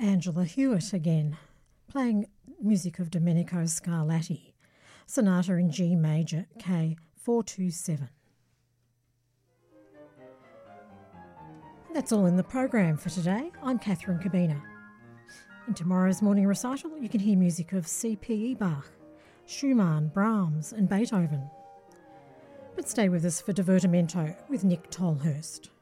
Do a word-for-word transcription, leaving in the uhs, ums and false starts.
Angela Hewitt again, playing music of Domenico Scarlatti, Sonata in G Major, K four two seven. That's all in the program for today. I'm Catherine Cabina. In tomorrow's morning recital, you can hear music of C P E Bach, Schumann, Brahms and Beethoven. But stay with us for Divertimento with Nick Tolhurst.